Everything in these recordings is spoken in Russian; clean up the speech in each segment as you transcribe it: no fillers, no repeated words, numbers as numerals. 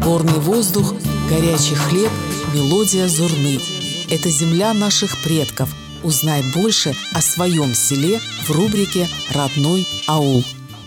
Горный воздух, горячий хлеб, мелодия Зурны. Это земля наших предков. Узнай больше о своем селе в рубрике «Родной аул».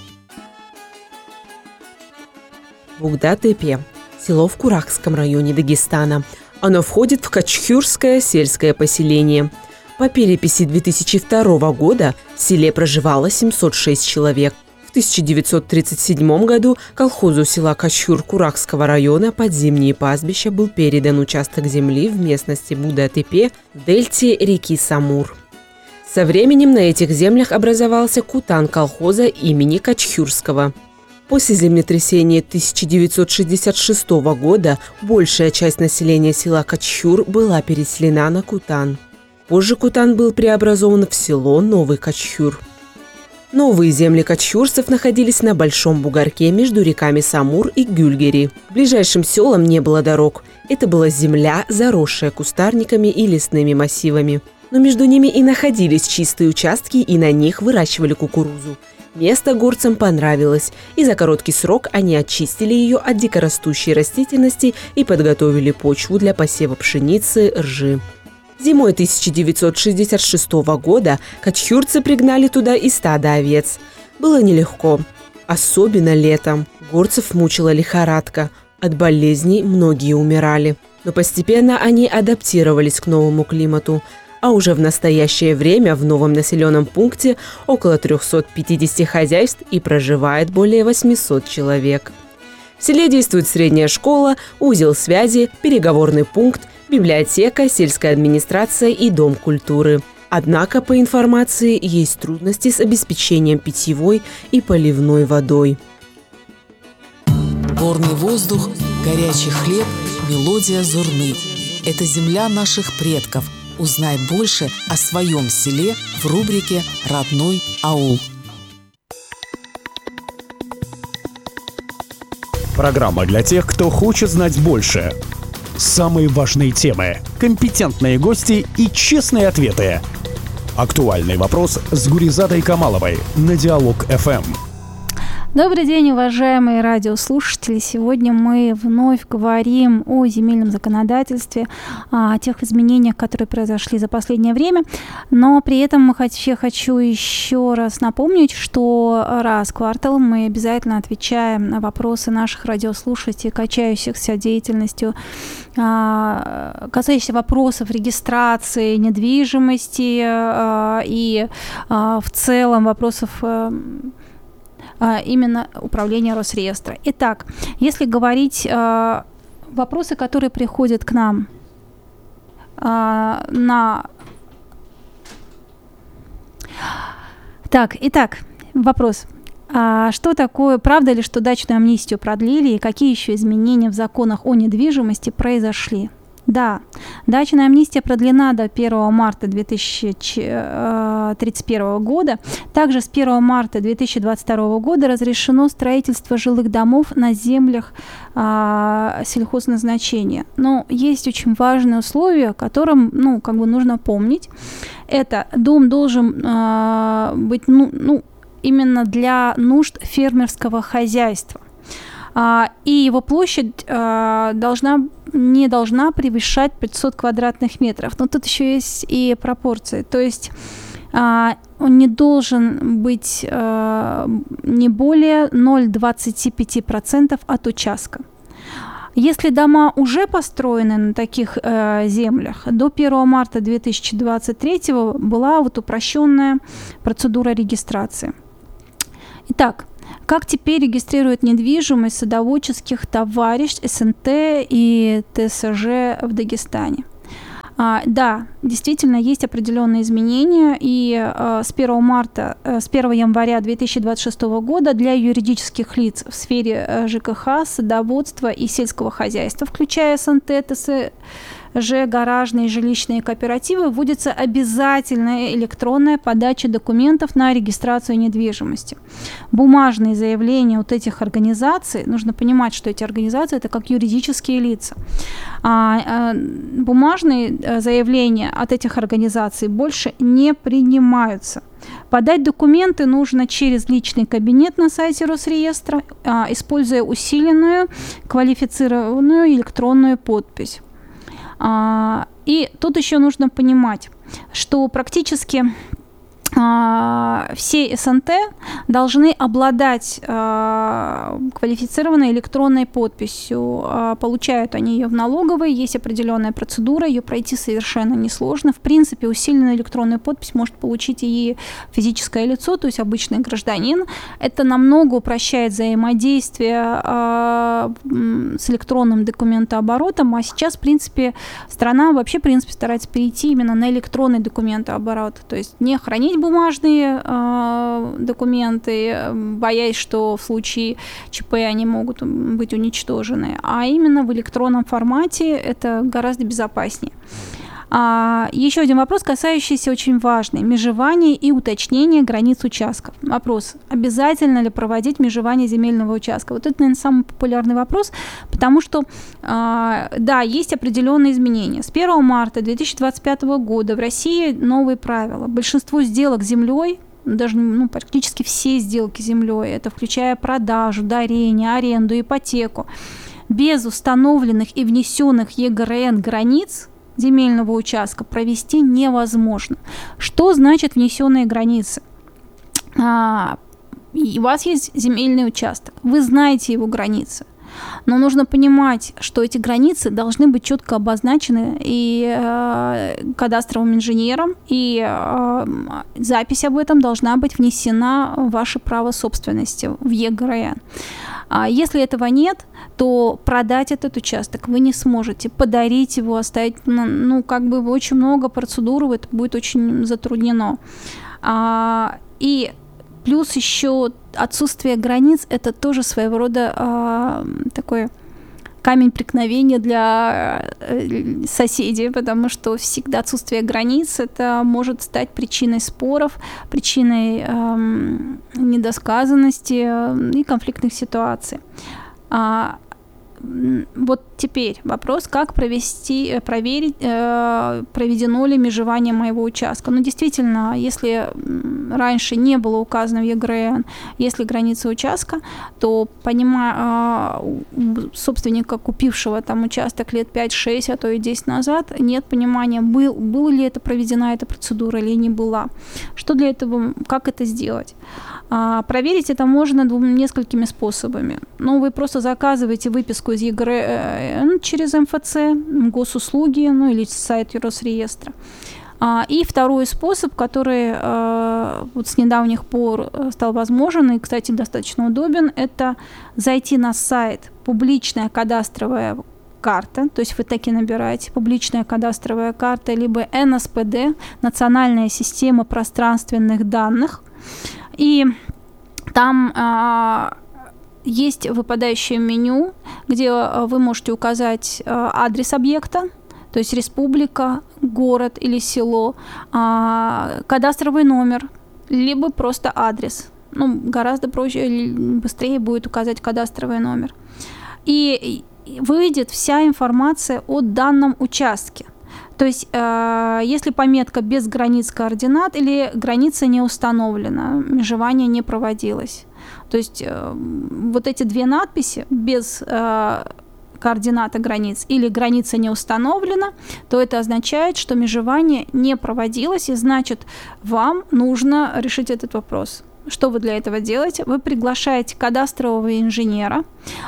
Бугда-Тепе – село в Курахском районе Дагестана. Оно входит в Качхюрское сельское поселение. По переписи 2002 года в селе проживало 706 человек. В 1937 году колхозу села Качхюр Курахского района под зимние пастбища был передан участок земли в местности Бугда-Тепе в дельте реки Самур. Со временем на этих землях образовался кутан колхоза имени Качхюрского. После землетрясения 1966 года большая часть населения села Качхюр была переселена на Кутан. Позже Кутан был преобразован в село Новый Качхюр. Новые земли качхюрцев находились на большом бугорке между реками Самур и Гюльгери. К ближайшим селам не было дорог. Это была земля, заросшая кустарниками и лесными массивами. Но между ними и находились чистые участки, и на них выращивали кукурузу. Место горцам понравилось, и за короткий срок они очистили ее от дикорастущей растительности и подготовили почву для посева пшеницы, ржи. Зимой 1966 года качхюрцы пригнали туда и стадо овец. Было нелегко, особенно летом. Горцев мучила лихорадка, от болезней многие умирали. Но постепенно они адаптировались к новому климату. А уже в настоящее время в новом населенном пункте около 350 хозяйств и проживает более 800 человек. В селе действует средняя школа, узел связи, переговорный пункт, библиотека, сельская администрация и дом культуры. Однако, по информации, есть трудности с обеспечением питьевой и поливной водой. Горный воздух, горячий хлеб, мелодия Зурны. Это земля наших предков. Узнай больше о своем селе в рубрике «Родной аул». Программа для тех, кто хочет знать больше. Самые важные темы, компетентные гости и честные ответы. Актуальный вопрос с Гуризадой Камаловой на Диалог-ФМ. Добрый день, уважаемые радиослушатели. Сегодня мы вновь говорим о земельном законодательстве, о тех изменениях, которые произошли за последнее время. Но при этом хочу еще раз напомнить, что раз в квартал мы обязательно отвечаем на вопросы наших радиослушателей, касающихся деятельностью, касающихся вопросов регистрации недвижимости и в целом вопросов именно управления Росреестра. Итак, если говорить вопросы, которые приходят к нам Итак, вопрос. Что такое, правда ли, что дачную амнистию продлили и какие еще изменения в законах о недвижимости произошли? Да, дачная амнистия продлена до 1 марта 2031 года. Также с 1 марта 2022 года разрешено строительство жилых домов на землях сельхозназначения. Но есть очень важное условие, о котором нужно помнить. Это дом должен быть именно для нужд фермерского хозяйства. И его площадь не должна превышать 500 квадратных метров. Но тут еще есть и пропорции. То есть он не должен быть не более 0,25% от участка. Если дома уже построены на таких землях, до 1 марта 2023 была упрощенная процедура регистрации. Итак, как теперь регистрируют недвижимость садоводческих товариществ СНТ и ТСЖ в Дагестане? Да, действительно, есть определенные изменения, и с 1 января 2026 года для юридических лиц в сфере ЖКХ, садоводства и сельского хозяйства, включая СНТ, ТСЖ гаражные и жилищные кооперативы вводится обязательная электронная подача документов на регистрацию недвижимости. Бумажные заявления от этих организаций, нужно понимать, что эти организации – это как юридические лица. Бумажные заявления от этих организаций больше не принимаются. Подать документы нужно через личный кабинет на сайте Росреестра, используя усиленную квалифицированную электронную подпись. И тут еще нужно понимать, что практически все СНТ должны обладать квалифицированной электронной подписью. Получают они ее в налоговой, есть определенная процедура, ее пройти совершенно несложно. В принципе, усиленную электронную подпись может получить и физическое лицо, то есть обычный гражданин. Это намного упрощает взаимодействие с электронным документооборотом, а сейчас, в принципе, страна вообще, в принципе, старается перейти именно на электронный документооборот, то есть не хранить бумажные документы, боясь, что в случае ЧП они могут быть уничтожены, а именно в электронном формате это гораздо безопаснее. Еще один вопрос, касающийся очень важный – межевания и уточнения границ участков. Вопрос: обязательно ли проводить межевание земельного участка? Вот это, наверное, самый популярный вопрос, потому что, да, есть определенные изменения. С 1 марта 2025 года в России новые правила. Большинство сделок с землей, даже практически все сделки с землей, это включая продажу, дарение, аренду, ипотеку, без установленных и внесенных ЕГРН границ земельного участка провести невозможно. Что значит внесенные границы? У вас есть земельный участок, вы знаете его границы, но нужно понимать, что эти границы должны быть четко обозначены и кадастровым инженером, и запись об этом должна быть внесена в ваше право собственности, в ЕГРН. Если этого нет, то продать этот участок вы не сможете, подарить его, оставить, очень много процедур, это будет очень затруднено. И плюс еще отсутствие границ – это тоже своего рода такой камень преткновения для соседей, потому что всегда отсутствие границ это может стать причиной споров, причиной недосказанности и конфликтных ситуаций. Вот теперь вопрос, как проверить, проведено ли межевание моего участка. Действительно, если раньше не было указано в ЕГРН, если граница участка, то собственника, купившего там участок лет 5-6, а то и 10 назад, нет понимания, была ли это проведена эта процедура или не была. Что для этого, как это сделать? Проверить это можно несколькими способами. Вы просто заказываете выписку из ЕГРН через МФЦ, госуслуги, или сайт Росреестра. И второй способ, который с недавних пор стал возможен и, кстати, достаточно удобен, это зайти на сайт «Публичная кадастровая карта», то есть вы таки набираете «Публичная кадастровая карта», либо НСПД, Национальная система пространственных данных, и там есть выпадающее меню, где вы можете указать адрес объекта, то есть республика, город или село, кадастровый номер, либо просто адрес. Гораздо проще и быстрее будет указать кадастровый номер. И выйдет вся информация о данном участке. То есть, если пометка без границ координат или граница не установлена, межевание не проводилось. То есть, вот эти две надписи без координаты границ или граница не установлена, то это означает, что межевание не проводилось, и значит, вам нужно решить этот вопрос. Что вы для этого делаете? Вы приглашаете кадастрового инженера,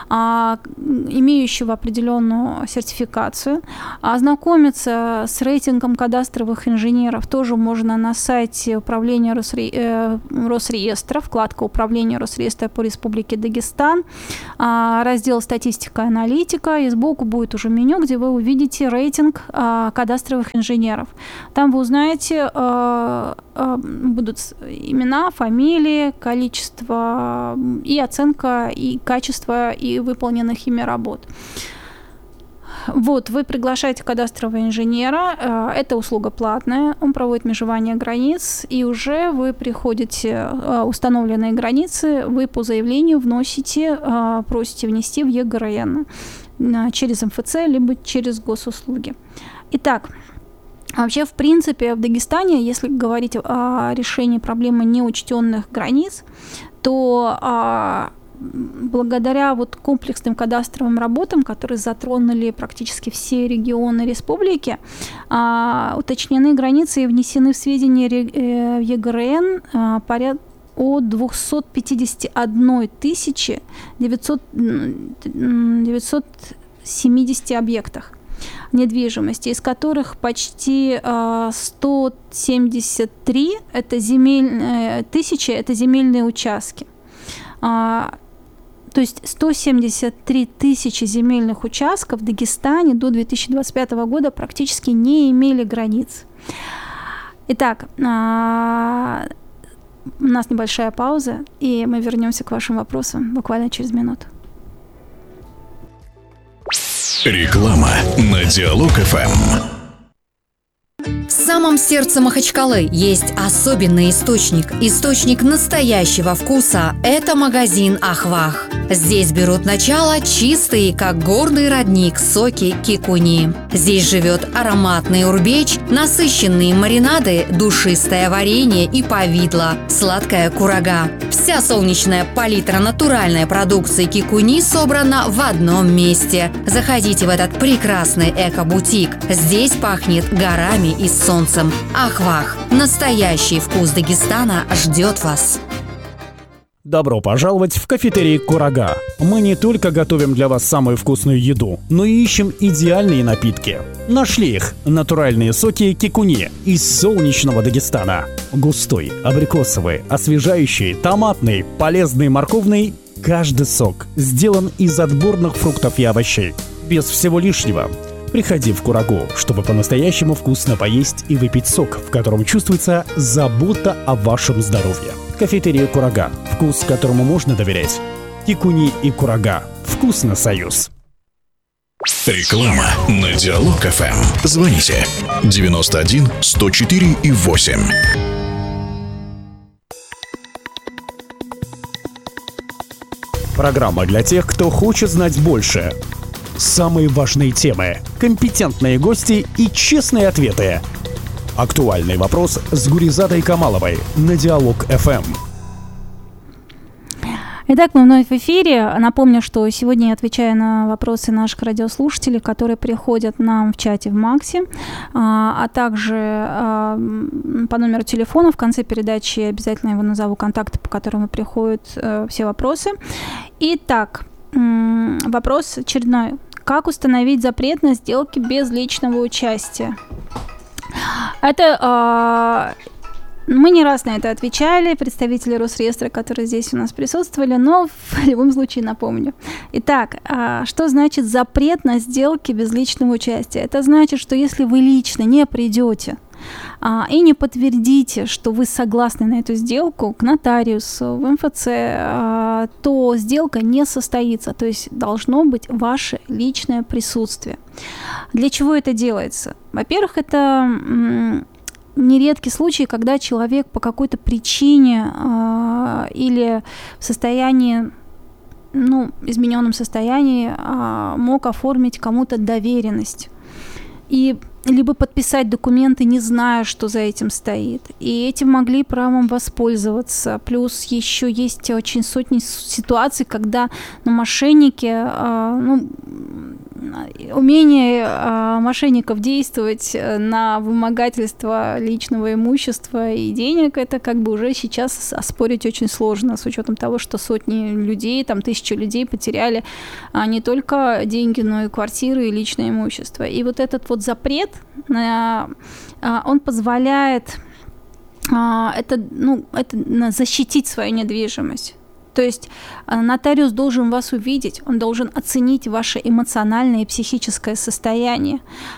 имеющего определенную сертификацию. Ознакомиться с рейтингом кадастровых инженеров тоже можно на сайте управления Росреестра, вкладка «Управление Росреестра по Республике Дагестан», раздел «Статистика и аналитика», и сбоку будет уже меню, где вы увидите рейтинг кадастровых инженеров. Там вы узнаете, будут имена, фамилии, количество и оценка, и качество и выполненных ими работ. Вот, вы приглашаете кадастрового инженера, это услуга платная, он проводит межевание границ, и уже вы приходите, установленные границы, вы по заявлению вносите, просите внести в ЕГРН через МФЦ, либо через госуслуги. Итак, вообще, в принципе, в Дагестане, если говорить о решении проблемы неучтенных границ, то благодаря вот комплексным кадастровым работам, которые затронули практически все регионы республики, уточнены границы и внесены в сведения в ЕГРН о 251 970 объектах недвижимости, из которых почти 173 тысячи это земельные участки. То есть 173 тысячи земельных участков в Дагестане до 2025 года практически не имели границ. Итак, у нас небольшая пауза, и мы вернемся к вашим вопросам буквально через минуту. Реклама на Диалог ФМ. В самом сердце Махачкалы есть особенный источник настоящего вкуса. Это магазин Ахвах. Здесь берут начало чистые, как горный родник, соки кикуни. Здесь живет ароматный урбеч, насыщенные маринады, душистое варенье и повидло, сладкая курага. Вся солнечная палитра натуральной продукции кикуни собрана в одном месте. Заходите в этот прекрасный эко-бутик. Здесь пахнет горами и солнцем. Ахвах. Настоящий вкус Дагестана ждет вас. Добро пожаловать в кафетерий «Курага». Мы не только готовим для вас самую вкусную еду, но и ищем идеальные напитки. Нашли их – натуральные соки кикуни из солнечного Дагестана. Густой, абрикосовый, освежающий, томатный, полезный, морковный – каждый сок сделан из отборных фруктов и овощей. Без всего лишнего. Приходи в Курагу, чтобы по-настоящему вкусно поесть и выпить сок, в котором чувствуется забота о вашем здоровье. Кафетерия «Курага». Вкус, которому можно доверять. Кикуни и Курага. Вкусно, союз. Реклама на Диалог ФМ. Звоните 91 104 и 8. Программа для тех, кто хочет знать больше. Самые важные темы, компетентные гости и честные ответы. Актуальный вопрос с Гуризадой Камаловой на Диалог ФМ. Итак, мы вновь в эфире. Напомню, что сегодня я отвечаю на вопросы наших радиослушателей, которые приходят нам в чате в Максе, а также по номеру телефона. В конце передачи обязательно его назову, контакты, по которым приходят все вопросы. Итак, вопрос очередной. Как установить запрет на сделки без личного участия? Это мы не раз на это отвечали, представители Росреестра, которые здесь у нас присутствовали, но в любом случае напомню. Итак, что значит запрет на сделки без личного участия? Это значит, что если вы лично не придете и не подтвердите, что вы согласны на эту сделку к нотариусу, в МФЦ, то сделка не состоится. То есть должно быть ваше личное присутствие. Для чего это делается? Во-первых, это нередкий случай, когда человек по какой-то причине или в состоянии, измененном состоянии мог оформить кому-то доверенность. И либо подписать документы, не зная, что за этим стоит. И этим могли правом воспользоваться. Плюс еще есть очень сотни ситуаций, когда мошенники, умение мошенников действовать на вымогательство личного имущества и денег, это как бы уже сейчас оспорить очень сложно, с учетом того, что сотни людей, тысячи людей потеряли не только деньги, но и квартиры и личное имущество. И вот этот вот запрет, он позволяет защитить свою недвижимость. То есть нотариус должен вас увидеть, он должен оценить ваше эмоциональное и психическое состояние.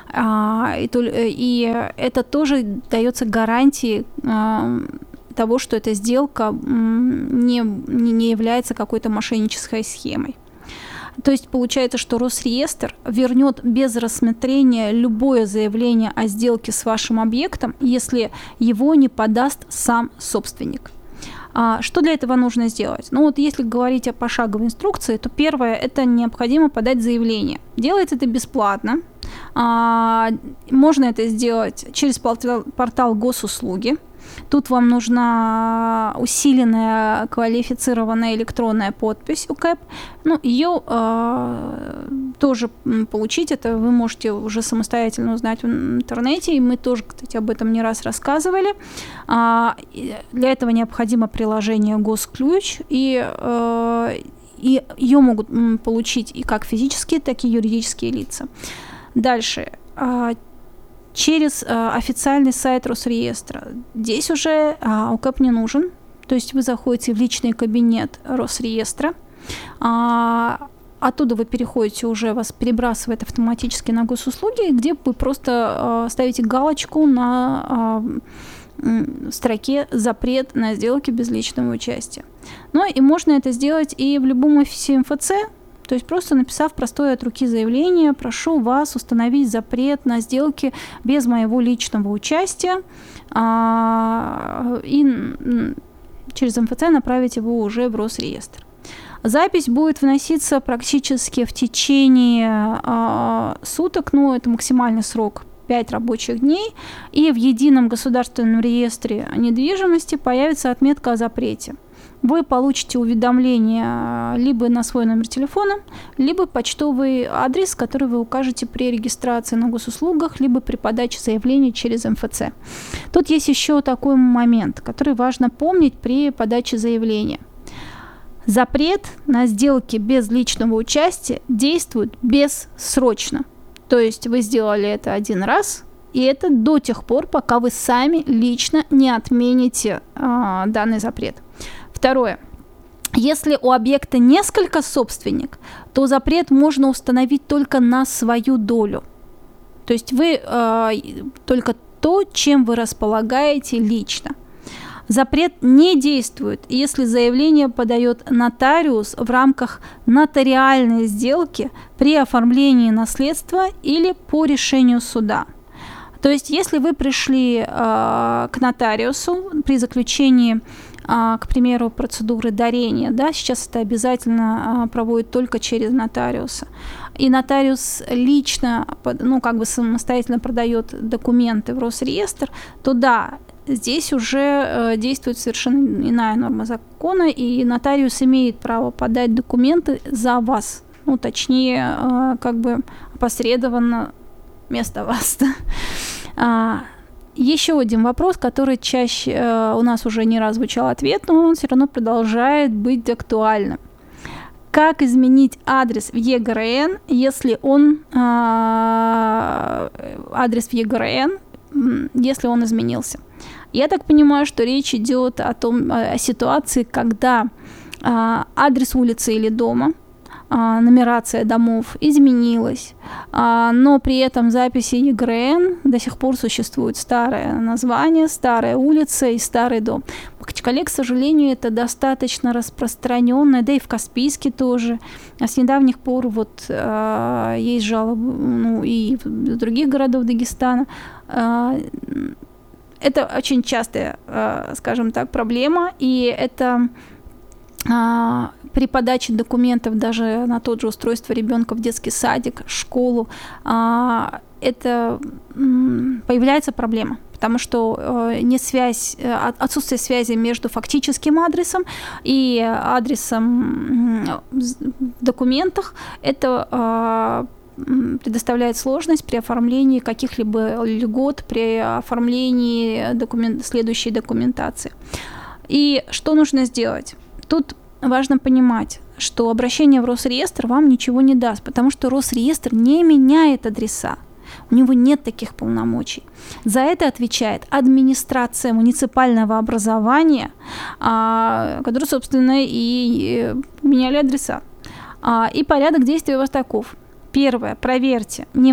И это тоже дается гарантией того, что эта сделка не является какой-то мошеннической схемой. То есть получается, что Росреестр вернет без рассмотрения любое заявление о сделке с вашим объектом, если его не подаст сам собственник. Что для этого нужно сделать? Ну вот если говорить о пошаговой инструкции, то первое – это необходимо подать заявление. Делается это бесплатно. Можно это сделать через портал госуслуги. Тут вам нужна усиленная квалифицированная электронная подпись УКЭП. Ну, ее тоже получить, это вы можете уже самостоятельно узнать в интернете, и мы тоже, кстати, об этом не раз рассказывали. Для этого необходимо приложение «Госключ», и ее могут получить и как физические, так и юридические лица. Дальше. Через официальный сайт Росреестра. Здесь уже УКЭП не нужен. То есть вы заходите в личный кабинет Росреестра. Оттуда вы переходите, уже вас перебрасывает автоматически на госуслуги, где вы просто ставите галочку на строке «Запрет на сделки без личного участия». Ну и можно это сделать и в любом офисе МФЦ. То есть просто написав простое от руки заявление: прошу вас установить запрет на сделки без моего личного участия, и через МФЦ направить его уже в Росреестр. Запись будет вноситься практически в течение суток, это максимальный срок 5 рабочих дней, и в едином государственном реестре недвижимости появится отметка о запрете. Вы получите уведомление либо на свой номер телефона, либо почтовый адрес, который вы укажете при регистрации на госуслугах, либо при подаче заявления через МФЦ. Тут есть еще такой момент, который важно помнить при подаче заявления. Запрет на сделки без личного участия действует бессрочно. То есть вы сделали это один раз, и это до тех пор, пока вы сами лично не отмените данный запрет. Второе. Если у объекта несколько собственников, то запрет можно установить только на свою долю. То есть вы только то, чем вы располагаете лично. Запрет не действует, если заявление подает нотариус в рамках нотариальной сделки при оформлении наследства или по решению суда. То есть если вы пришли к нотариусу при заключении, к примеру, процедуры дарения, сейчас это обязательно проводит только через нотариуса, и нотариус лично, самостоятельно продает документы в Росреестр, то здесь уже действует совершенно иная норма закона, и нотариус имеет право подать документы за вас, точнее, опосредованно вместо вас. Еще один вопрос, который чаще у нас уже не раз звучал ответ, но он все равно продолжает быть актуальным. Как изменить адрес в ЕГРН, если адрес в ЕГРН, если он изменился? Я так понимаю, что речь идет о ситуации, когда адрес улицы или дома, нумерация домов изменилась, но при этом в записи ЕГРН до сих пор существует старое название, старая улица и старый дом. В Махачкале, к сожалению, это достаточно распространенное, да и в Каспийске тоже. А с недавних пор есть жалобы и в других городах Дагестана. Это очень частая, скажем так, проблема, и это при подаче документов даже на тот же устройство ребенка в детский садик, школу, это появляется проблема, потому что отсутствие связи между фактическим адресом и адресом в документах, это предоставляет сложность при оформлении каких-либо льгот, при оформлении следующей документации. И что нужно сделать? Тут важно понимать, что обращение в Росреестр вам ничего не даст, потому что Росреестр не меняет адреса. У него нет таких полномочий. За это отвечает администрация муниципального образования, которая, собственно, и меняли адреса. И порядок действий у вас таков. Первое. Проверьте, не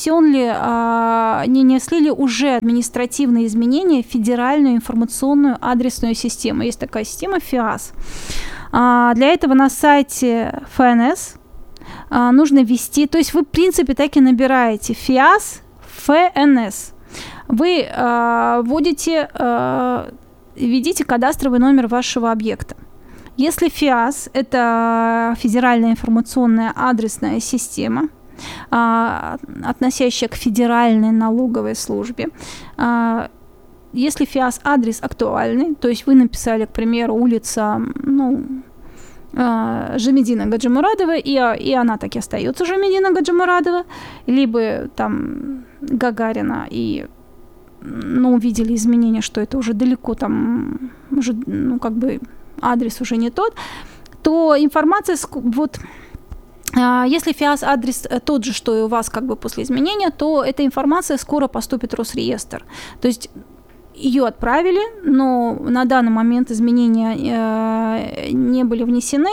внесли ли уже административные изменения в федеральную информационную адресную систему. Есть такая система ФИАС. Для этого на сайте ФНС нужно ввести, то есть вы, в принципе, так и набираете ФИАС, ФНС. Вы введите кадастровый номер вашего объекта. Если ФИАС – это федеральная информационная адресная система, относящая к федеральной налоговой службе, если ФИАС-адрес актуальный, то есть вы написали, к примеру, улица, Жамедина Гаджимурадова, и она так и остается Жамедина Гаджимурадова, либо там Гагарина, и увидели изменения, что это уже далеко, там уже, адрес уже не тот, то информация, если ФИАС-адрес тот же, что и у вас после изменения, то эта информация скоро поступит в Росреестр. То есть ее отправили, но на данный момент изменения не были внесены.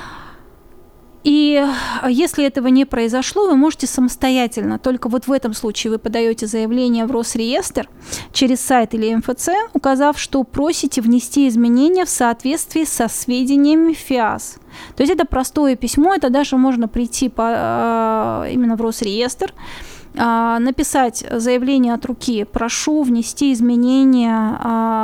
И если этого не произошло, вы можете самостоятельно, только в этом случае вы подаете заявление в Росреестр через сайт или МФЦ, указав, что просите внести изменения в соответствии со сведениями ФИАС. То есть это простое письмо, это даже можно прийти именно в Росреестр, написать заявление от руки, прошу внести изменения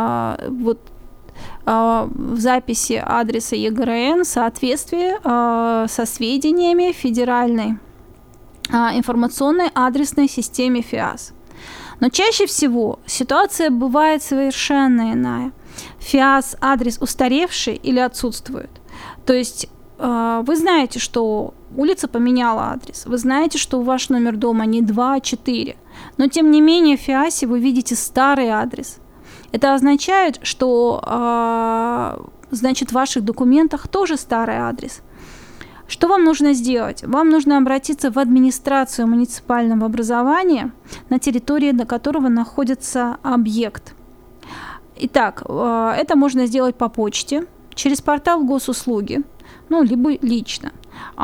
в записи адреса ЕГРН в соответствии со сведениями федеральной информационной адресной системы ФИАС. Но чаще всего ситуация бывает совершенно иная. ФИАС-адрес устаревший или отсутствует. То есть вы знаете, что улица поменяла адрес, вы знаете, что ваш номер дома не 2, а 4, но тем не менее в ФИАСе вы видите старый адрес. Это означает, что в ваших документах тоже старый адрес. Что вам нужно сделать? Вам нужно обратиться в администрацию муниципального образования, на территории до которого находится объект. Итак, это можно сделать по почте, через портал госуслуги, либо лично.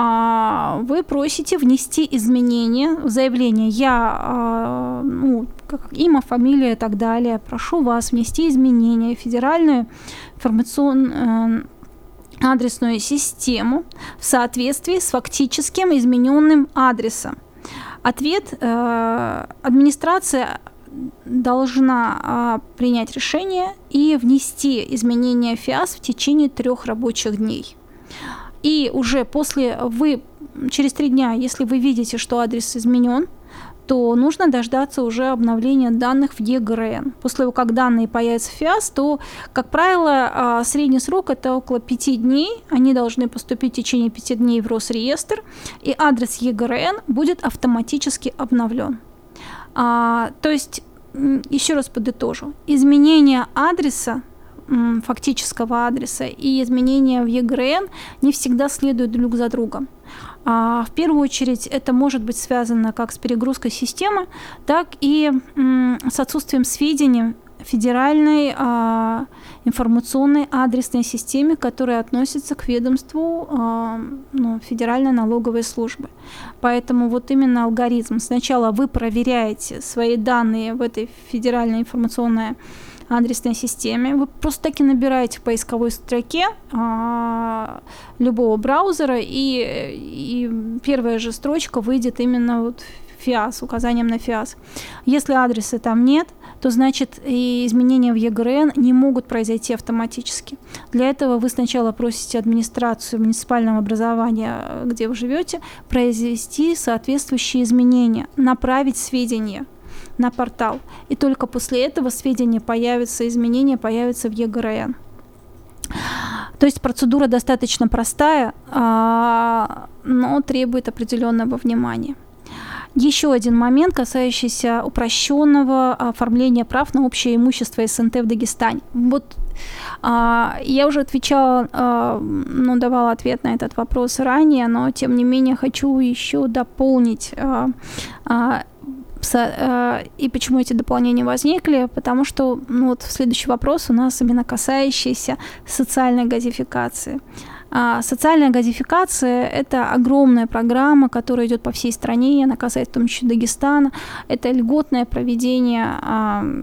Вы просите внести изменения в заявление. Я, как имя, фамилия и так далее, прошу вас внести изменения в федеральную информационную адресную систему в соответствии с фактическим измененным адресом. Ответ: администрация должна принять решение и внести изменения в ФИАС в течение 3 рабочих дней. И уже через 3 дня, если вы видите, что адрес изменен, то нужно дождаться уже обновления данных в ЕГРН. После того, как данные появятся в ФИАС, то, как правило, средний срок – это около 5 дней. Они должны поступить в течение 5 дней в Росреестр, и адрес ЕГРН будет автоматически обновлен. То есть, еще раз подытожу, изменение адреса, фактического адреса, и изменения в ЕГРН не всегда следуют друг за другом. В первую очередь это может быть связано как с перегрузкой системы, так и с отсутствием сведений в федеральной информационной адресной системе, которая относится к ведомству Федеральной налоговой службы. Поэтому именно алгоритм. Сначала вы проверяете свои данные в этой федеральной информационной адресной системе. Вы просто таки набираете в поисковой строке любого браузера, и первая же строчка выйдет именно ФИАС, указанием на ФИАС. Если адреса там нет, то значит и изменения в ЕГРН не могут произойти автоматически. Для этого вы сначала просите администрацию муниципального образования, где вы живете, произвести соответствующие изменения, направить сведения на портал. И только после этого сведения изменения появятся в ЕГРН. То есть процедура достаточно простая, но требует определенного внимания. Еще один момент, касающийся упрощенного оформления прав на общее имущество СНТ в Дагестане. Я уже отвечала, давала ответ на этот вопрос ранее, но тем не менее хочу еще дополнить. И почему эти дополнения возникли? Потому что следующий вопрос у нас именно касающийся социальной газификации. Социальная газификация – это огромная программа, которая идет по всей стране, она касается в том числе Дагестана. Это льготное проведение